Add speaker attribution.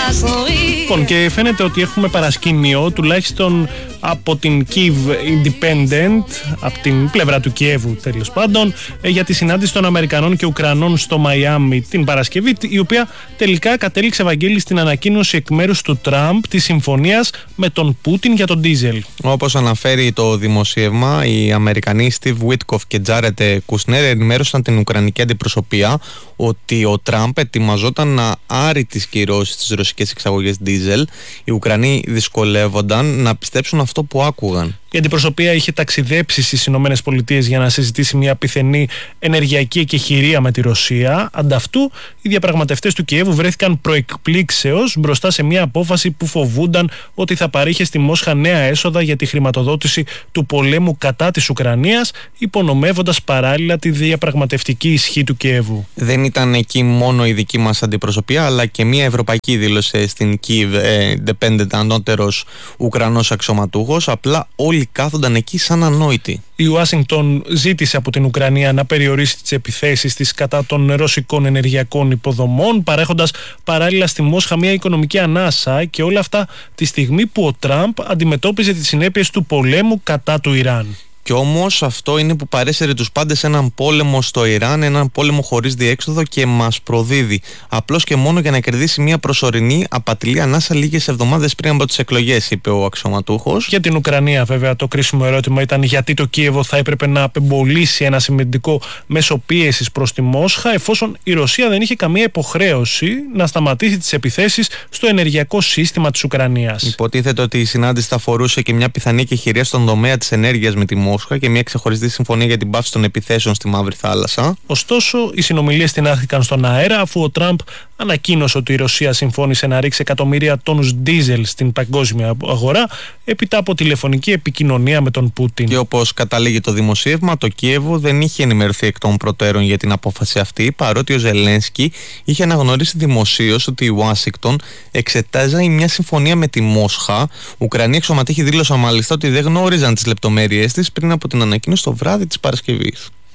Speaker 1: Λοιπόν, και φαίνεται ότι έχουμε παρασκήνιο, τουλάχιστον από την Kyiv Independent, από την πλευρά του Κιέβου τέλος πάντων, για τη συνάντηση των Αμερικανών και Ουκρανών στο Μαϊάμι την Παρασκευή, η οποία τελικά κατέληξε, Ευαγγέλη, στην ανακοίνωση εκ μέρους του Τραμπ της συμφωνίας με τον Πούτιν για τον ντίζελ.
Speaker 2: Όπως αναφέρει το δημοσίευμα, οι Αμερικανοί Steve Witkoff και Jared Kushner ενημέρωσαν την Ουκρανική αντιπροσωπεία ότι ο Τραμπ ετοιμαζόταν να άρει τις κυρώσεις στις ρωσικές εξαγωγές ντίζελ. Οι Ουκρανοί δυσκολεύονταν να πιστέψουν αυτό που άκουγαν.
Speaker 1: Η αντιπροσωπεία είχε ταξιδέψει στις Ηνωμένες Πολιτείες για να συζητήσει μια πιθανή ενεργειακή εκεχηρία με τη Ρωσία. Ανταυτού, οι διαπραγματευτές του Κιέβου βρέθηκαν προεκπλήξεως μπροστά σε μια απόφαση που φοβούνταν ότι θα παρήχε στη Μόσχα νέα έσοδα για τη χρηματοδότηση του πολέμου κατά της Ουκρανίας, υπονομεύοντας παράλληλα τη διαπραγματευτική ισχύ του Κιέβου.
Speaker 2: Δεν ήταν εκεί μόνο η δική μας αντιπροσωπεία, αλλά και μια ευρωπαϊκή, δήλωσε στην Kyiv Independent ανώτερος Ουκρανός αξιωματούχος. Απλά όλοι κάθονταν εκεί σαν ανόητοι.
Speaker 1: Η Ουάσιγκτον ζήτησε από την Ουκρανία να περιορίσει τις επιθέσεις της κατά των ρωσικών ενεργειακών υποδομών, παρέχοντας παράλληλα στη Μόσχα μια οικονομική ανάσα, και όλα αυτά τη στιγμή που ο Τραμπ αντιμετώπιζε τις συνέπειες του πολέμου κατά του Ιράν.
Speaker 2: Κι όμως αυτό είναι που παρέσυρε τους πάντες έναν πόλεμο στο Ιράν, έναν πόλεμο χωρίς διέξοδο, και μας προδίδει απλώς και μόνο για να κερδίσει μια προσωρινή απατηλή ανάσα λίγες εβδομάδες πριν από τις εκλογές, είπε ο αξιωματούχος.
Speaker 1: Για την Ουκρανία, βέβαια, το κρίσιμο ερώτημα ήταν γιατί το Κίεβο θα έπρεπε να απεμπολίσει ένα σημαντικό μέσο πίεσης προς τη Μόσχα, εφόσον η Ρωσία δεν είχε καμία υποχρέωση να σταματήσει τις επιθέσεις στο ενεργειακό σύστημα της Ουκρανίας.
Speaker 2: Υποτίθεται ότι η συνάντηση θα αφορούσε και μια πιθανή εκεχηρία στον τομέα της ενέργειας με τη Μόσχα και μια ξεχωριστή συμφωνία για την πάυση των επιθέσεων στη Μαύρη Θάλασσα.
Speaker 1: Ωστόσο, οι συνομιλίες τεινάχθηκαν στον αέρα, αφού ο Τραμπ ανακοίνωσε ότι η Ρωσία συμφώνησε να ρίξει εκατομμύρια τόνους ντίζελ στην παγκόσμια αγορά, έπειτα από τηλεφωνική επικοινωνία με τον Πούτιν.
Speaker 2: Και όπως καταλήγει το δημοσίευμα, το Κίεβο δεν είχε ενημερωθεί εκ των προτέρων για την απόφαση αυτή, παρότι ο Ζελένσκι είχε αναγνωρίσει δημοσίως ότι η Ουάσιγκτον εξετάζει μια συμφωνία με τη Μόσχα. Ουκρανοί αξιωματούχοι δήλωσαν μάλιστα ότι δεν γνώριζαν τις λεπτομέρειες της πριν από την ανακοίνωση το βράδυ της Παρασκευής.